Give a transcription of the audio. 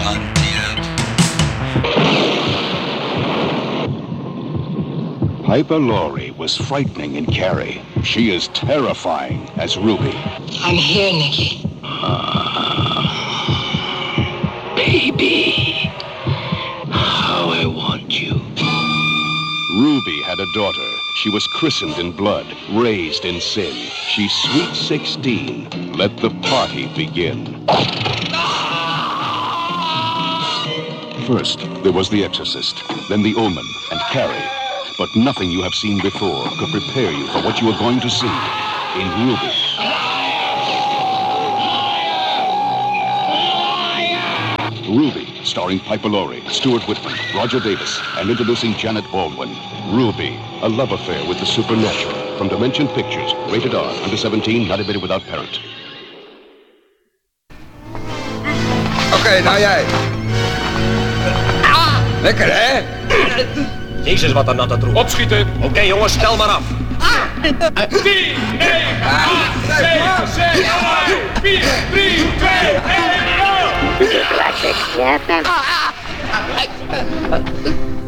Piper Laurie was frightening in Carrie. She is terrifying as Ruby. I'm here, Nikki. Baby, how I want you. Ruby had a daughter. She was christened in blood, raised in sin. She's sweet 16. Let the party begin. First, there was The Exorcist, then The Omen, and Carrie. But nothing you have seen before could prepare you for what you are going to see in Ruby. Ruby, starring Piper Laurie, Stuart Whitman, Roger Davis, and introducing Janet Baldwin. Ruby, a love affair with the supernatural. From Dimension Pictures, rated R, under 17, not admitted without parent. Oké, nou jij. Lekker, hè? Jezus, wat een natte troep. Opschieten. Oké, jongens, stel maar af. 10, 9, 8, 7, 6, 5, 4, 3, 2, 1, 0.